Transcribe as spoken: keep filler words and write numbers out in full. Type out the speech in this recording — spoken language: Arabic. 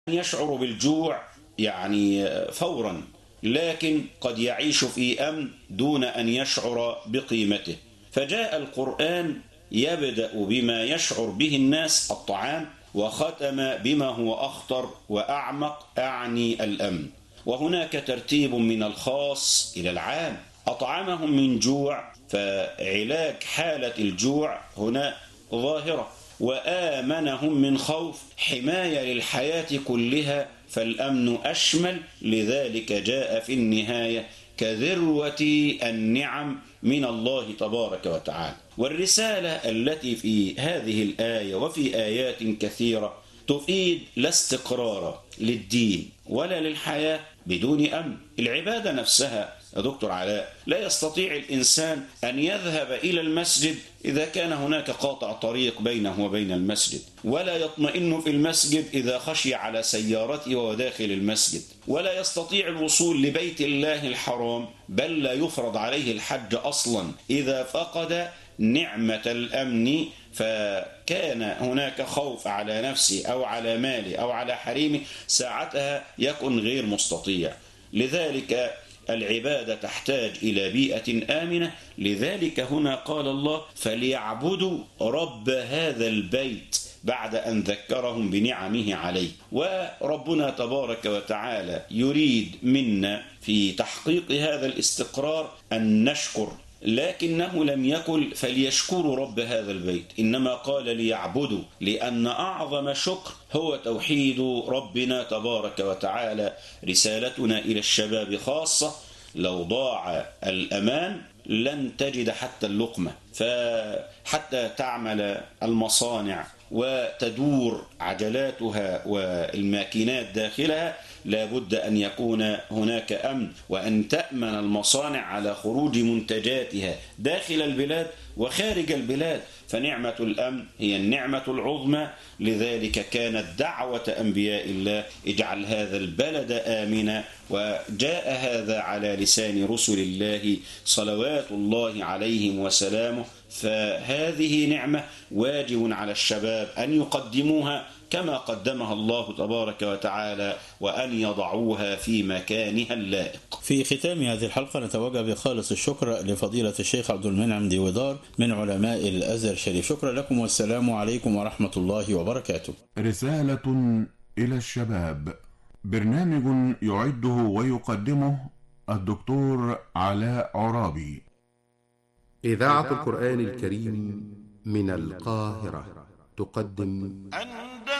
يشعر بالجوع يعني فورا، لكن قد يعيش في أمن دون أن يشعر بقيمته. فجاء القرآن يبدأ بما يشعر به الناس الطعام، وختم بما هو أخطر وأعمق أعني الأمن. وهناك ترتيب من الخاص إلى العام. أطعمهم من جوع، فعلاج حالة الجوع هنا ظاهرة، وآمنهم من خوف، حماية للحياة كلها، فالأمن أشمل. لذلك جاء في النهاية كذروة النعم من الله تبارك وتعالى. والرسالة التي في هذه الآية وفي آيات كثيرة تفيد لا استقرار للدين ولا للحياة بدون أمن. العبادة نفسها يا دكتور علاء، لا يستطيع الإنسان أن يذهب إلى المسجد إذا كان هناك قاطع طريق بينه وبين المسجد، ولا يطمئن في المسجد إذا خشي على سيارته وهو داخل المسجد، ولا يستطيع الوصول لبيت الله الحرام، بل لا يفرض عليه الحج أصلا إذا فقد نعمة الأمن. فكان هناك خوف على نفسه أو على ماله أو على حريمه، ساعتها يكون غير مستطيع. لذلك العبادة تحتاج إلى بيئة آمنة. لذلك هنا قال الله: فليعبدوا رب هذا البيت، بعد أن ذكرهم بنعمه عليه. وربنا تبارك وتعالى يريد منا في تحقيق هذا الاستقرار أن نشكر، لكنه لم يقل فليشكروا رب هذا البيت، إنما قال ليعبدوا، لأن أعظم شكر هو توحيد ربنا تبارك وتعالى. رسالتنا إلى الشباب خاصة: لو ضاع الأمان لن تجد حتى اللقمة، فحتى تعمل المصانع وتدور عجلاتها والماكينات داخلها لا بد أن يكون هناك أمن، وأن تأمن المصانع على خروج منتجاتها داخل البلاد وخارج البلاد. فنعمة الأمن هي النعمة العظمى. لذلك كانت دعوة أنبياء الله: اجعل هذا البلد آمنا. وجاء هذا على لسان رسل الله صلوات الله عليهم وسلامه. فهذه نعمة واجب على الشباب أن يقدموها كما قدمها الله تبارك وتعالى، وأن يضعوها في مكانها اللائق. في ختام هذه الحلقة نتوجه بخالص الشكر لفضيلة الشيخ عبد المنعم ديودار من علماء الأزهر الشريف. شكرا لكم والسلام عليكم ورحمة الله وبركاته. رسالة إلى الشباب، برنامج يعده ويقدمه الدكتور علاء عرابي. إذاعة القرآن الكريم من القاهرة تقدم